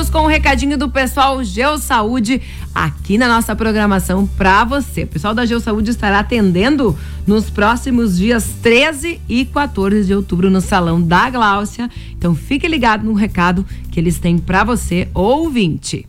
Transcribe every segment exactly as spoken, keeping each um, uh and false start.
Vamos com o um recadinho do pessoal Geosaúde aqui na nossa programação para você. O pessoal da Geosaúde estará atendendo nos próximos dias treze e quatorze de outubro no Salão da Gláucia. Então fique ligado no recado que eles têm para você, ouvinte.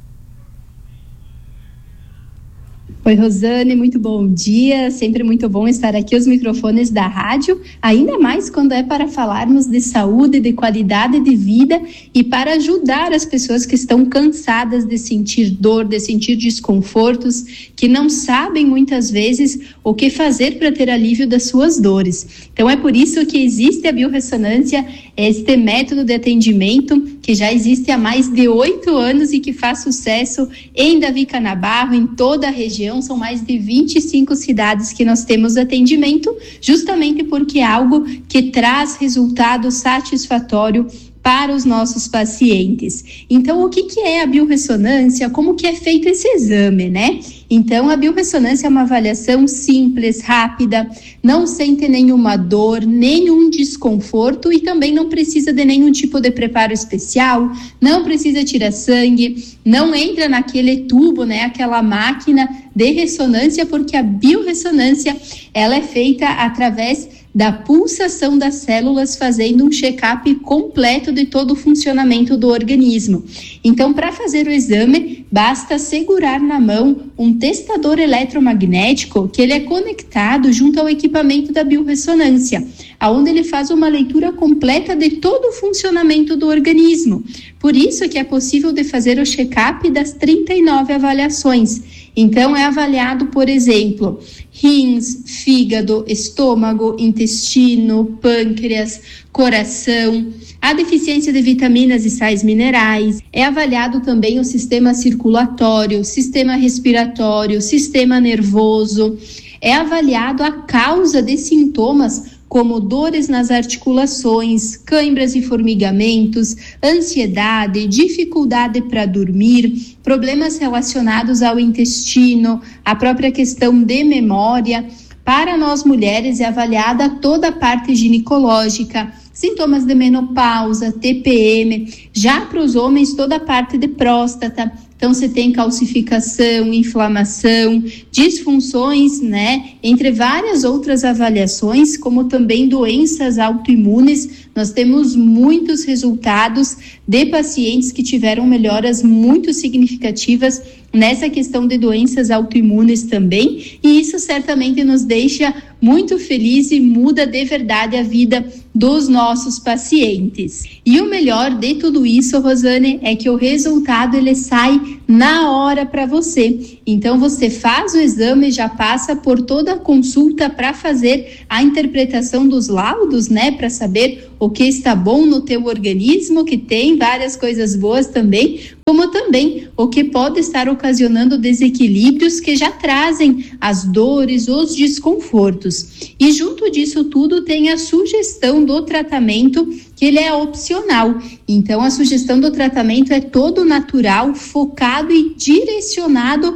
Oi, Rosane, muito bom dia, sempre muito bom estar aqui aos microfones da rádio, ainda mais quando é para falarmos de saúde, de qualidade de vida e para ajudar as pessoas que estão cansadas de sentir dor, de sentir desconfortos, que não sabem muitas vezes o que fazer para ter alívio das suas dores. Então é por isso que existe a biorressonância, este método de atendimento que já existe há mais de oito anos e que faz sucesso em Davi Canabarro, em toda a região. São mais de vinte e cinco cidades que nós temos atendimento, justamente porque é algo que traz resultado satisfatório para os nossos pacientes. Então, o que, que é a biorressonância? Como que é feito esse exame, né? Então, a biorressonância é uma avaliação simples, rápida, não sente nenhuma dor, nenhum desconforto e também não precisa de nenhum tipo de preparo especial, não precisa tirar sangue, não entra naquele tubo, né, aquela máquina de ressonância, porque a biorressonância, ela é feita através da pulsação das células, fazendo um check-up completo de todo o funcionamento do organismo. Então, para fazer o exame, basta segurar na mão um testador eletromagnético que ele é conectado junto ao equipamento da biorressonância, aonde ele faz uma leitura completa de todo o funcionamento do organismo. Por isso que é possível de fazer o check-up das trinta e nove avaliações. Então, é avaliado, por exemplo, rins, fígado, estômago, intestino, pâncreas, coração, a deficiência de vitaminas e sais minerais. É avaliado também o sistema circulatório, sistema respiratório, sistema nervoso. É avaliado a causa de sintomas como dores nas articulações, câimbras e formigamentos, ansiedade, dificuldade para dormir, problemas relacionados ao intestino, a própria questão de memória. Para nós mulheres é avaliada toda a parte ginecológica, sintomas de menopausa, T P M, já para os homens toda a parte de próstata. Então, você tem calcificação, inflamação, disfunções, né? Entre várias outras avaliações, como também doenças autoimunes. Nós temos muitos resultados de pacientes que tiveram melhoras muito significativas nessa questão de doenças autoimunes também. E isso certamente nos deixa muito felizes e muda de verdade a vida dos nossos pacientes. E o melhor de tudo isso, Rosane, é que o resultado ele sai na hora para você. Então você faz o exame, já passa por toda a consulta para fazer a interpretação dos laudos, né, para saber o que está bom no teu organismo, que tem várias coisas boas também, como também o que pode estar ocasionando desequilíbrios que já trazem as dores, os desconfortos. E junto disso tudo tem a sugestão do tratamento, que ele é opcional. Então a sugestão do tratamento é todo natural, focado e direcionado